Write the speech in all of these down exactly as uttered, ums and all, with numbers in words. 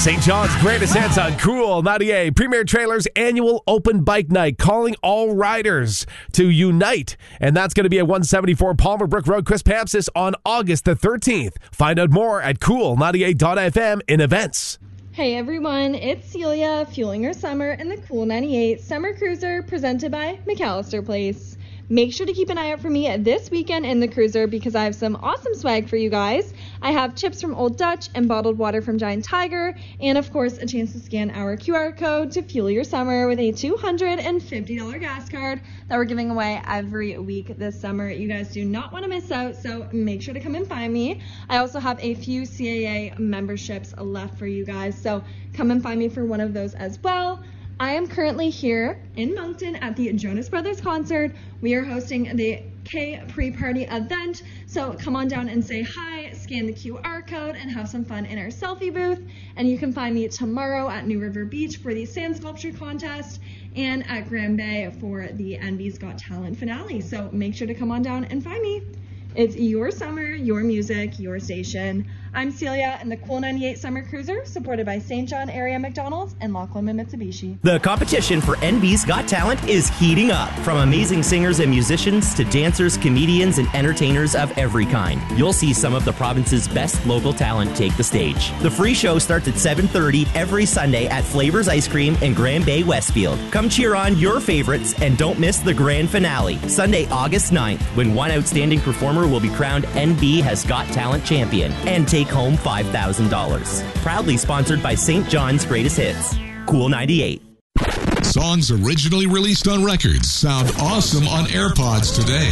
Saint John's Greatest Hits on Cool ninety-eight. Premier Trailers annual open bike night, calling all riders to unite. And that's going to be at one seventy-four Palmer Brook Road, Quispamsis on August the thirteenth. Find out more at cool ninety-eight dot f m in events. Hey everyone, it's Celia, fueling your summer in the Cool ninety-eight Summer Cruiser presented by McAllister Place. Make sure to keep an eye out for me this weekend in the Cruiser because I have some awesome swag for you guys. I have chips from Old Dutch and bottled water from Giant Tiger, and of course a chance to scan our Q R code to fuel your summer with a two hundred fifty dollars gas card that we're giving away every week this summer. You guys do not want to miss out, so make sure to come and find me. I also have a few C A A memberships left for you guys, so come and find me for one of those as well. I am currently here in Moncton at the Jonas Brothers concert. We are hosting the K pre-party event, so come on down and say hi, scan the Q R code, and have some fun in our selfie booth. And you can find me tomorrow at New River Beach for the sand sculpture contest and at Grand Bay for the N B's Got Talent finale. So make sure to come on down and find me. It's your summer, your music, your station. I'm Celia in the Cool ninety-eight Summer Cruiser, supported by Saint John Area McDonald's and Lachlan Mitsubishi. The competition for N B's Got Talent is heating up. From amazing singers and musicians to dancers, comedians, and entertainers of every kind. You'll see some of the province's best local talent take the stage. The free show starts at seven thirty every Sunday at Flavors Ice Cream in Grand Bay, Westfield. Come cheer on your favorites and don't miss the grand finale, Sunday, August ninth, when one outstanding performer will be crowned N B Has Got Talent champion and take home five thousand dollars. Proudly sponsored by Saint John's Greatest Hits. Cool ninety-eight. Songs originally released on records sound awesome on AirPods today.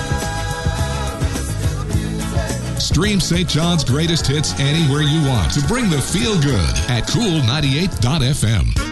Stream Saint John's Greatest Hits anywhere you want to bring the feel good at cool ninety-eight dot f m.